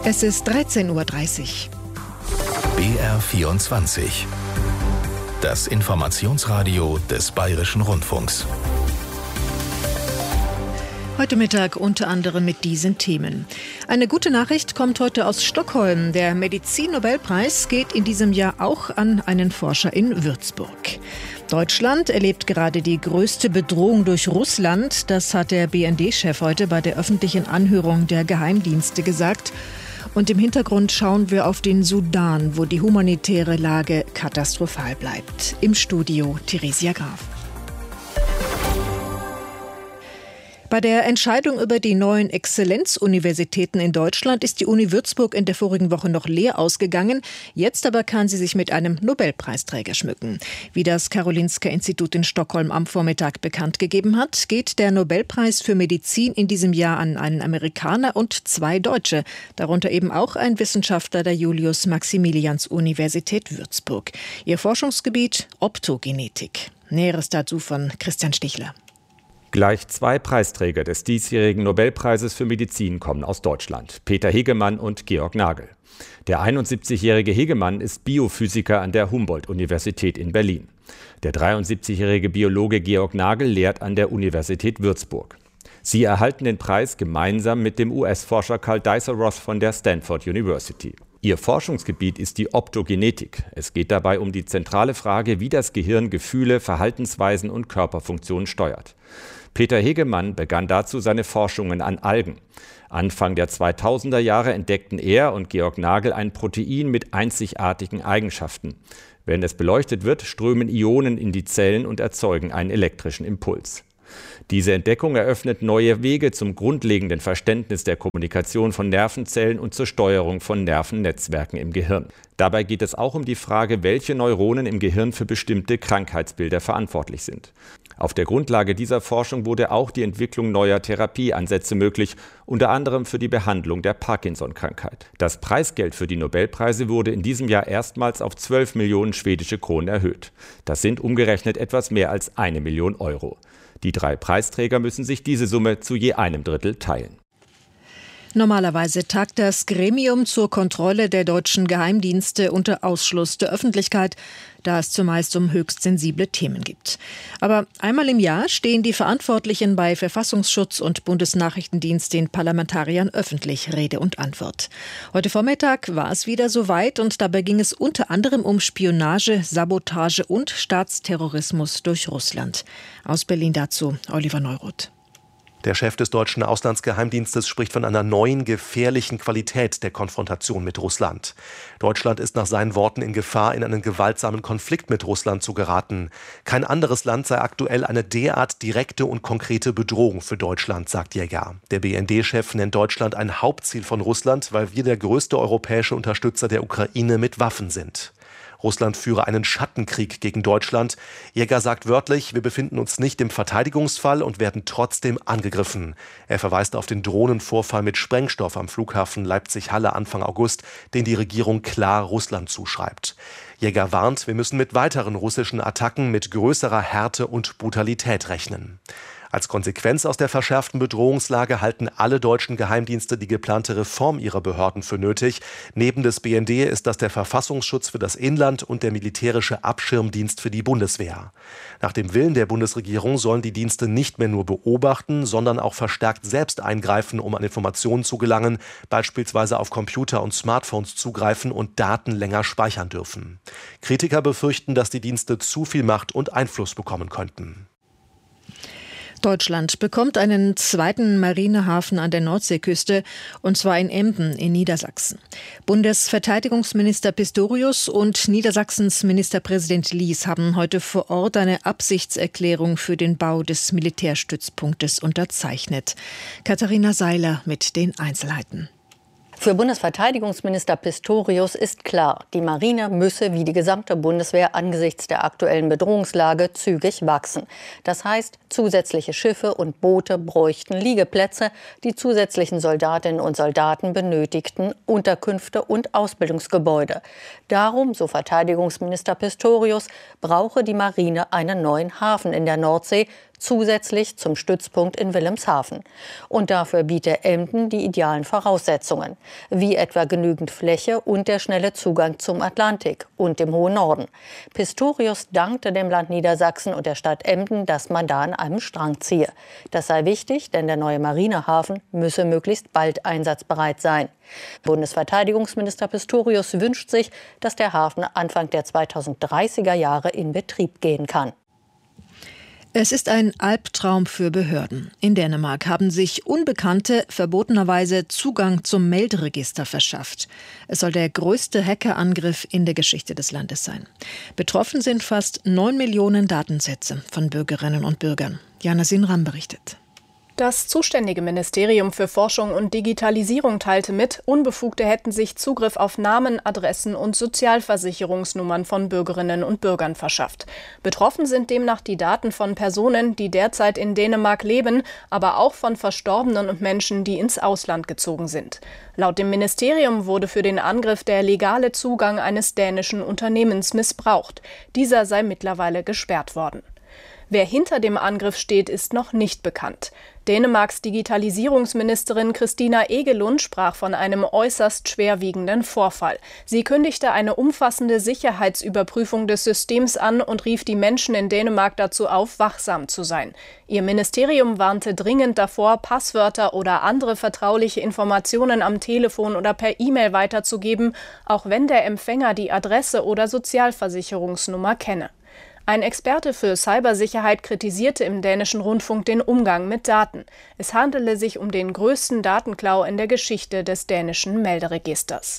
Es ist 13:30 Uhr. BR24. Das Informationsradio des Bayerischen Rundfunks. Heute Mittag unter anderem mit diesen Themen. Eine gute Nachricht kommt heute aus Stockholm. Der Medizin-Nobelpreis geht in diesem Jahr auch an einen Forscher in Würzburg. Deutschland erlebt gerade die größte Bedrohung durch Russland. Das hat der BND-Chef heute bei der öffentlichen Anhörung der Geheimdienste gesagt. Und im Hintergrund schauen wir auf den Sudan, wo die humanitäre Lage katastrophal bleibt. Im Studio Theresia Graf. Bei der Entscheidung über die neuen Exzellenzuniversitäten in Deutschland ist die Uni Würzburg in der vorigen Woche noch leer ausgegangen. Jetzt aber kann sie sich mit einem Nobelpreisträger schmücken. Wie das Karolinska-Institut in Stockholm am Vormittag bekannt gegeben hat, geht der Nobelpreis für Medizin in diesem Jahr an einen Amerikaner und 2 Deutsche, darunter eben auch ein Wissenschaftler der Julius-Maximilians-Universität Würzburg. Ihr Forschungsgebiet Optogenetik. Näheres dazu von Christian Stichler. Gleich 2 Preisträger des diesjährigen Nobelpreises für Medizin kommen aus Deutschland: Peter Hegemann und Georg Nagel. Der 71-jährige Hegemann ist Biophysiker an der Humboldt-Universität in Berlin. Der 73-jährige Biologe Georg Nagel lehrt an der Universität Würzburg. Sie erhalten den Preis gemeinsam mit dem US-Forscher Karl Deisseroth von der Stanford University. Ihr Forschungsgebiet ist die Optogenetik. Es geht dabei um die zentrale Frage, wie das Gehirn Gefühle, Verhaltensweisen und Körperfunktionen steuert. Peter Hegemann begann dazu seine Forschungen an Algen. Anfang der 2000er Jahre entdeckten er und Georg Nagel ein Protein mit einzigartigen Eigenschaften. Wenn es beleuchtet wird, strömen Ionen in die Zellen und erzeugen einen elektrischen Impuls. Diese Entdeckung eröffnet neue Wege zum grundlegenden Verständnis der Kommunikation von Nervenzellen und zur Steuerung von Nervennetzwerken im Gehirn. Dabei geht es auch um die Frage, welche Neuronen im Gehirn für bestimmte Krankheitsbilder verantwortlich sind. Auf der Grundlage dieser Forschung wurde auch die Entwicklung neuer Therapieansätze möglich, unter anderem für die Behandlung der Parkinson-Krankheit. Das Preisgeld für die Nobelpreise wurde in diesem Jahr erstmals auf 12 Millionen schwedische Kronen erhöht. Das sind umgerechnet etwas mehr als 1 Million Euro. Die 3 Preisträger müssen sich diese Summe zu je einem Drittel teilen. Normalerweise tagt das Gremium zur Kontrolle der deutschen Geheimdienste unter Ausschluss der Öffentlichkeit, da es zumeist um höchst sensible Themen geht. Aber einmal im Jahr stehen die Verantwortlichen bei Verfassungsschutz und Bundesnachrichtendienst den Parlamentariern öffentlich Rede und Antwort. Heute Vormittag war es wieder soweit und dabei ging es unter anderem um Spionage, Sabotage und Staatsterrorismus durch Russland. Aus Berlin dazu Oliver Neuroth. Der Chef des deutschen Auslandsgeheimdienstes spricht von einer neuen, gefährlichen Qualität der Konfrontation mit Russland. Deutschland ist nach seinen Worten in Gefahr, in einen gewaltsamen Konflikt mit Russland zu geraten. Kein anderes Land sei aktuell eine derart direkte und konkrete Bedrohung für Deutschland, sagt Jäger. Der BND-Chef nennt Deutschland ein Hauptziel von Russland, weil wir der größte europäische Unterstützer der Ukraine mit Waffen sind. Russland führe einen Schattenkrieg gegen Deutschland. Jäger sagt wörtlich, wir befinden uns nicht im Verteidigungsfall und werden trotzdem angegriffen. Er verweist auf den Drohnenvorfall mit Sprengstoff am Flughafen Leipzig-Halle Anfang August, den die Regierung klar Russland zuschreibt. Jäger warnt, wir müssen mit weiteren russischen Attacken mit größerer Härte und Brutalität rechnen. Als Konsequenz aus der verschärften Bedrohungslage halten alle deutschen Geheimdienste die geplante Reform ihrer Behörden für nötig. Neben des BND ist das der Verfassungsschutz für das Inland und der militärische Abschirmdienst für die Bundeswehr. Nach dem Willen der Bundesregierung sollen die Dienste nicht mehr nur beobachten, sondern auch verstärkt selbst eingreifen, um an Informationen zu gelangen, beispielsweise auf Computer und Smartphones zugreifen und Daten länger speichern dürfen. Kritiker befürchten, dass die Dienste zu viel Macht und Einfluss bekommen könnten. Deutschland bekommt einen 2. Marinehafen an der Nordseeküste, und zwar in Emden in Niedersachsen. Bundesverteidigungsminister Pistorius und Niedersachsens Ministerpräsident Lies haben heute vor Ort eine Absichtserklärung für den Bau des Militärstützpunktes unterzeichnet. Katharina Seiler mit den Einzelheiten. Für Bundesverteidigungsminister Pistorius ist klar, die Marine müsse wie die gesamte Bundeswehr angesichts der aktuellen Bedrohungslage zügig wachsen. Das heißt, zusätzliche Schiffe und Boote bräuchten Liegeplätze, die zusätzlichen Soldatinnen und Soldaten benötigten Unterkünfte und Ausbildungsgebäude. Darum, so Verteidigungsminister Pistorius, brauche die Marine einen neuen Hafen in der Nordsee, zusätzlich zum Stützpunkt in Wilhelmshaven. Und dafür biete Emden die idealen Voraussetzungen, wie etwa genügend Fläche und der schnelle Zugang zum Atlantik und dem hohen Norden. Pistorius dankte dem Land Niedersachsen und der Stadt Emden, dass man da an einem Strang ziehe. Das sei wichtig, denn der neue Marinehafen müsse möglichst bald einsatzbereit sein. Bundesverteidigungsminister Pistorius wünscht sich, dass der Hafen Anfang der 2030er Jahre in Betrieb gehen kann. Es ist ein Albtraum für Behörden. In Dänemark haben sich Unbekannte verbotenerweise Zugang zum Melderegister verschafft. Es soll der größte Hackerangriff in der Geschichte des Landes sein. Betroffen sind fast 9 Millionen Datensätze von Bürgerinnen und Bürgern. Jana Sinram berichtet. Das zuständige Ministerium für Forschung und Digitalisierung teilte mit, Unbefugte hätten sich Zugriff auf Namen, Adressen und Sozialversicherungsnummern von Bürgerinnen und Bürgern verschafft. Betroffen sind demnach die Daten von Personen, die derzeit in Dänemark leben, aber auch von Verstorbenen und Menschen, die ins Ausland gezogen sind. Laut dem Ministerium wurde für den Angriff der legale Zugang eines dänischen Unternehmens missbraucht. Dieser sei mittlerweile gesperrt worden. Wer hinter dem Angriff steht, ist noch nicht bekannt. Dänemarks Digitalisierungsministerin Christina Egelund sprach von einem äußerst schwerwiegenden Vorfall. Sie kündigte eine umfassende Sicherheitsüberprüfung des Systems an und rief die Menschen in Dänemark dazu auf, wachsam zu sein. Ihr Ministerium warnte dringend davor, Passwörter oder andere vertrauliche Informationen am Telefon oder per E-Mail weiterzugeben, auch wenn der Empfänger die Adresse oder Sozialversicherungsnummer kenne. Ein Experte für Cybersicherheit kritisierte im dänischen Rundfunk den Umgang mit Daten. Es handele sich um den größten Datenklau in der Geschichte des dänischen Melderegisters.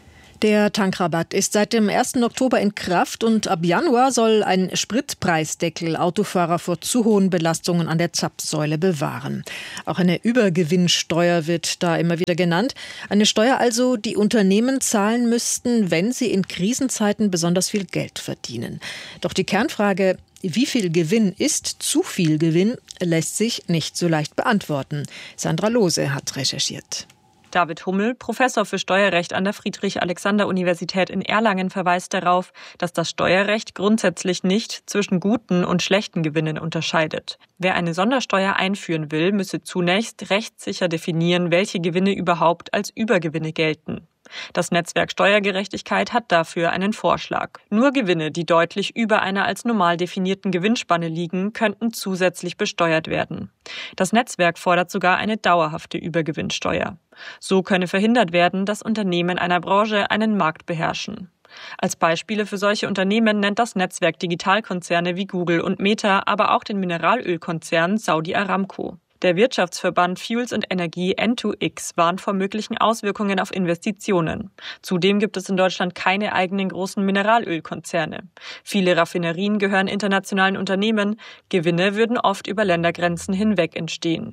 Der Tankrabatt ist seit dem 1. Oktober in Kraft und ab Januar soll ein Spritpreisdeckel Autofahrer vor zu hohen Belastungen an der Zapfsäule bewahren. Auch eine Übergewinnsteuer wird da immer wieder genannt. Eine Steuer also, die Unternehmen zahlen müssten, wenn sie in Krisenzeiten besonders viel Geld verdienen. Doch die Kernfrage, wie viel Gewinn ist zu viel Gewinn, lässt sich nicht so leicht beantworten. Sandra Lohse hat recherchiert. David Hummel, Professor für Steuerrecht an der Friedrich-Alexander-Universität in Erlangen, verweist darauf, dass das Steuerrecht grundsätzlich nicht zwischen guten und schlechten Gewinnen unterscheidet. Wer eine Sondersteuer einführen will, müsse zunächst rechtssicher definieren, welche Gewinne überhaupt als Übergewinne gelten. Das Netzwerk Steuergerechtigkeit hat dafür einen Vorschlag. Nur Gewinne, die deutlich über einer als normal definierten Gewinnspanne liegen, könnten zusätzlich besteuert werden. Das Netzwerk fordert sogar eine dauerhafte Übergewinnsteuer. So könne verhindert werden, dass Unternehmen einer Branche einen Markt beherrschen. Als Beispiele für solche Unternehmen nennt das Netzwerk Digitalkonzerne wie Google und Meta, aber auch den Mineralölkonzern Saudi Aramco. Der Wirtschaftsverband Fuels und Energie N2X warnt vor möglichen Auswirkungen auf Investitionen. Zudem gibt es in Deutschland keine eigenen großen Mineralölkonzerne. Viele Raffinerien gehören internationalen Unternehmen. Gewinne würden oft über Ländergrenzen hinweg entstehen.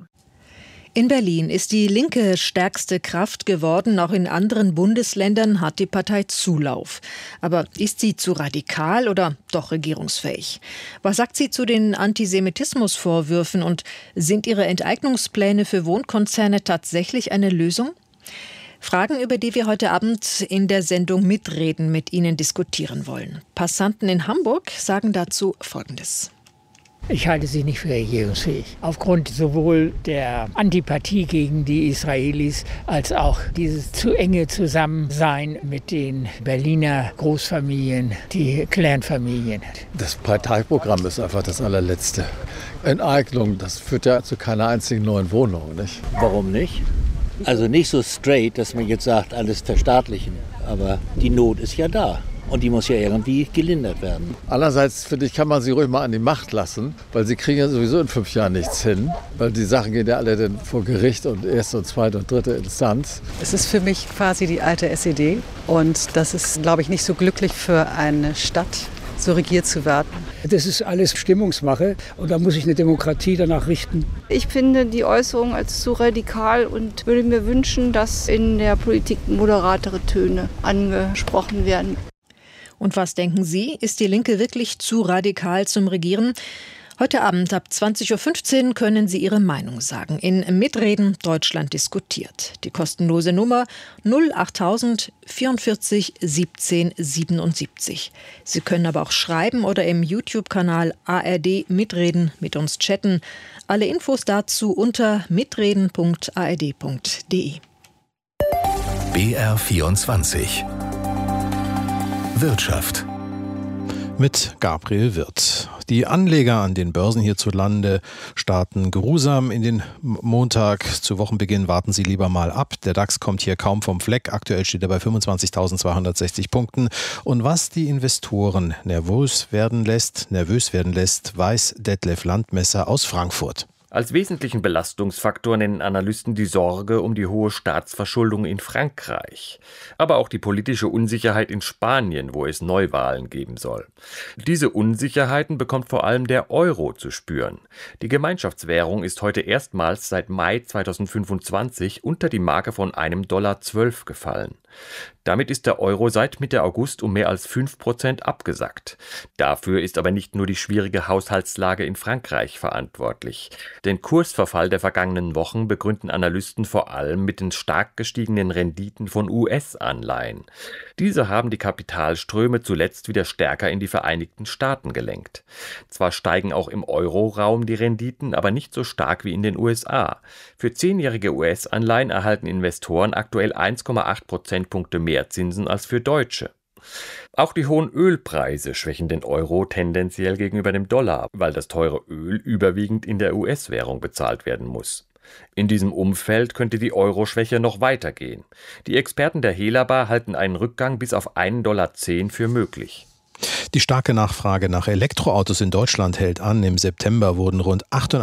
In Berlin ist die Linke stärkste Kraft geworden. Auch in anderen Bundesländern hat die Partei Zulauf. Aber ist sie zu radikal oder doch regierungsfähig? Was sagt sie zu den Antisemitismusvorwürfen und sind ihre Enteignungspläne für Wohnkonzerne tatsächlich eine Lösung? Fragen, über die wir heute Abend in der Sendung Mitreden mit Ihnen diskutieren wollen. Passanten in Hamburg sagen dazu Folgendes. Ich halte sie nicht für regierungsfähig. Aufgrund sowohl der Antipathie gegen die Israelis als auch dieses zu enge Zusammensein mit den Berliner Großfamilien, die Clanfamilien. Das Parteiprogramm ist einfach das allerletzte. Enteignung, das führt ja zu keiner einzigen neuen Wohnung, nicht? Warum nicht? Also nicht so straight, dass man jetzt sagt, alles verstaatlichen. Aber die Not ist ja da. Und die muss ja irgendwie gelindert werden. Andererseits, finde ich, kann man sie ruhig mal an die Macht lassen, weil sie kriegen ja sowieso in 5 Jahren nichts hin. Weil die Sachen gehen ja alle dann vor Gericht und erste und zweite und dritte Instanz. Es ist für mich quasi die alte SED. Und das ist, glaube ich, nicht so glücklich für eine Stadt, so regiert zu werden. Das ist alles Stimmungsmache und da muss sich eine Demokratie danach richten. Ich finde die Äußerung als zu radikal und würde mir wünschen, dass in der Politik moderatere Töne angesprochen werden. Und was denken Sie? Ist die Linke wirklich zu radikal zum Regieren? Heute Abend ab 20.15 Uhr können Sie Ihre Meinung sagen in Mitreden Deutschland diskutiert. Die kostenlose Nummer 08000 44 17 77. Sie können aber auch schreiben oder im YouTube-Kanal ARD Mitreden mit uns chatten. Alle Infos dazu unter mitreden.ard.de. BR24 Wirtschaft mit Gabriel Wirth. Die Anleger an den Börsen hierzulande starten geruhsam in den Montag. Zu Wochenbeginn warten sie lieber mal ab. Der DAX kommt hier kaum vom Fleck. Aktuell steht er bei 25.260 Punkten. Und was die Investoren nervös werden lässt, weiß Detlef Landmesser aus Frankfurt. Als wesentlichen Belastungsfaktor nennen Analysten die Sorge um die hohe Staatsverschuldung in Frankreich, aber auch die politische Unsicherheit in Spanien, wo es Neuwahlen geben soll. Diese Unsicherheiten bekommt vor allem der Euro zu spüren. Die Gemeinschaftswährung ist heute erstmals seit Mai 2025 unter die Marke von $1,12 gefallen. Damit ist der Euro seit Mitte August um mehr als 5% abgesackt. Dafür ist aber nicht nur die schwierige Haushaltslage in Frankreich verantwortlich. Den Kursverfall der vergangenen Wochen begründen Analysten vor allem mit den stark gestiegenen Renditen von US-Anleihen. Diese haben die Kapitalströme zuletzt wieder stärker in die Vereinigten Staaten gelenkt. Zwar steigen auch im Euro-Raum die Renditen, aber nicht so stark wie in den USA. Für 10-jährige US-Anleihen erhalten Investoren aktuell 1,8 Prozentpunkte mehr Zinsen als für Deutsche. Auch die hohen Ölpreise schwächen den Euro tendenziell gegenüber dem Dollar, weil das teure Öl überwiegend in der US-Währung bezahlt werden muss. In diesem Umfeld könnte die Euro-Schwäche noch weitergehen. Die Experten der Helaba halten einen Rückgang bis auf $1,10 für möglich. Die starke Nachfrage nach Elektroautos in Deutschland hält an. Im September wurden rund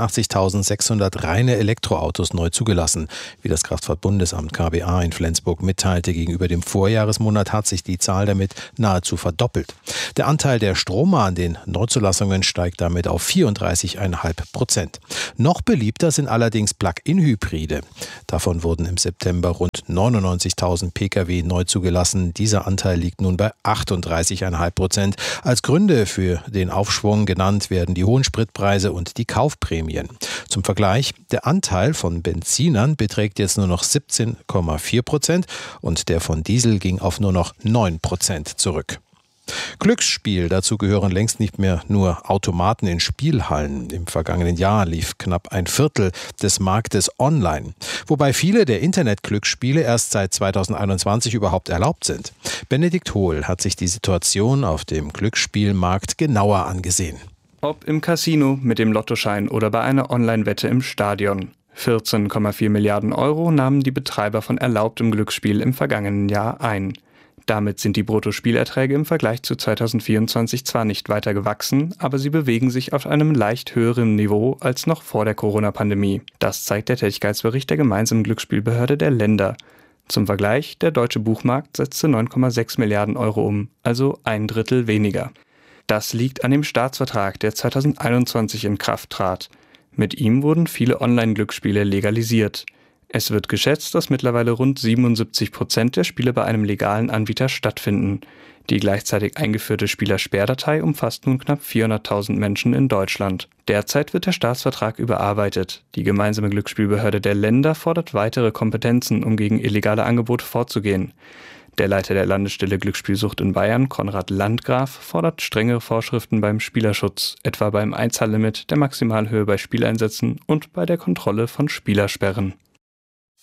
88.600 reine Elektroautos neu zugelassen. Wie das Kraftfahrtbundesamt KBA in Flensburg mitteilte, gegenüber dem Vorjahresmonat hat sich die Zahl damit nahezu verdoppelt. Der Anteil der Stromer an den Neuzulassungen steigt damit auf 34,5%. Noch beliebter sind allerdings Plug-in-Hybride. Davon wurden im September rund 99.000 Pkw neu zugelassen. Dieser Anteil liegt nun bei 38,5%. Als Gründe für den Aufschwung genannt werden die hohen Spritpreise und die Kaufprämien. Zum Vergleich, der Anteil von Benzinern beträgt jetzt nur noch 17,4% und der von Diesel ging auf nur noch 9% zurück. Glücksspiel, dazu gehören längst nicht mehr nur Automaten in Spielhallen. Im vergangenen Jahr lief knapp ein Viertel des Marktes online, wobei viele der Internet-Glücksspiele erst seit 2021 überhaupt erlaubt sind. Benedikt Hohl hat sich die Situation auf dem Glücksspielmarkt genauer angesehen. Ob im Casino, mit dem Lottoschein oder bei einer Online-Wette im Stadion. 14,4 Milliarden Euro nahmen die Betreiber von erlaubtem Glücksspiel im vergangenen Jahr ein. Damit sind die Bruttospielerträge im Vergleich zu 2024 zwar nicht weiter gewachsen, aber sie bewegen sich auf einem leicht höheren Niveau als noch vor der Corona-Pandemie. Das zeigt der Tätigkeitsbericht der gemeinsamen Glücksspielbehörde der Länder. Zum Vergleich, der deutsche Buchmarkt setzte 9,6 Milliarden Euro um, also ein Drittel weniger. Das liegt an dem Staatsvertrag, der 2021 in Kraft trat. Mit ihm wurden viele Online-Glücksspiele legalisiert. Es wird geschätzt, dass mittlerweile rund 77% der Spiele bei einem legalen Anbieter stattfinden. Die gleichzeitig eingeführte Spielersperrdatei umfasst nun knapp 400.000 Menschen in Deutschland. Derzeit wird der Staatsvertrag überarbeitet. Die gemeinsame Glücksspielbehörde der Länder fordert weitere Kompetenzen, um gegen illegale Angebote vorzugehen. Der Leiter der Landesstelle Glücksspielsucht in Bayern, Konrad Landgraf, fordert strengere Vorschriften beim Spielerschutz, etwa beim Einzahllimit, der Maximalhöhe bei Spieleinsätzen und bei der Kontrolle von Spielersperren.